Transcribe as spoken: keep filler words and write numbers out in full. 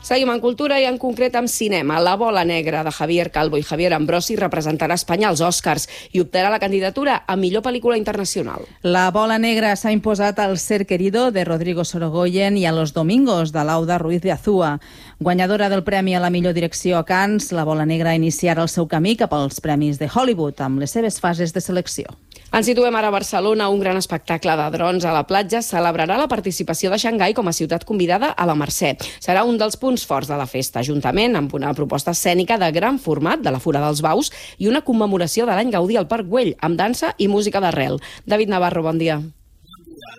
Seguim en cultura i en concret amb cinema. La bola negra de Javier Calvo i Javier Ambrosi representarà Espanya als Oscars i optarà la candidatura a millor pel·lícula internacional. La bola negra s'ha imposat al Ser querido de Rodrigo Sorogoyen i a Los domingos de Lauda Ruiz de Azúa. Guanyadora del premi a la millor direcció a Cannes, la bola negra iniciarà el seu camí cap als premis de Hollywood amb les seves fases de selecció. Ens situem ara a Barcelona. Un gran espectacle de drons a la platja celebrarà la participació de Xangai com a ciutat convidada a la Mercè. Serà un dels punts forts de la festa, juntament amb una proposta escènica de gran format de la Fura dels Baus i una commemoració de l'any Gaudí al Parc Güell, amb dansa i música d'arrel. David Navarro, bon dia.